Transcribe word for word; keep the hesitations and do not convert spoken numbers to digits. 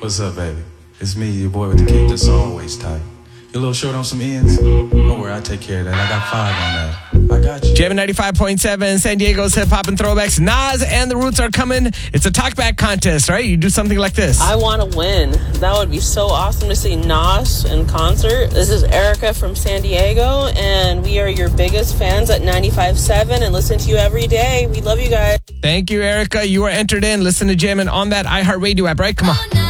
What's up, baby? It's me, your boy with the kick that's always tight. You a little short on some ends? Don't worry, I take care of that. I got five on that. I got you. Jammin' ninety-five point seven, San Diego's Hip Hop and Throwbacks. Nas and the Roots are coming. It's a talkback contest, right? You do something like this. I want to win. That would be so awesome to see Nas in concert. This is Erica from San Diego, and we are your biggest fans at ninety-five point seven and listen to you every day. We love you guys. Thank you, Erica. You are entered in. Listen to Jammin' on that iHeartRadio app, right? Come on.